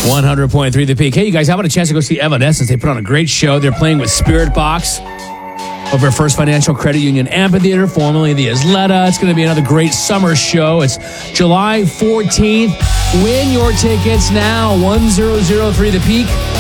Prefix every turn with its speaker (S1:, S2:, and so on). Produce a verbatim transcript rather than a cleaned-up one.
S1: one hundred point three The Peak. Hey, you guys, how about a chance to go see Evanescence? They put on a great show. They're playing with Spirit Box over at First Financial Credit Union Amphitheater, formerly the Isleta. It's going to be another great summer show. It's July fourteenth. Win your tickets now. one thousand three The Peak.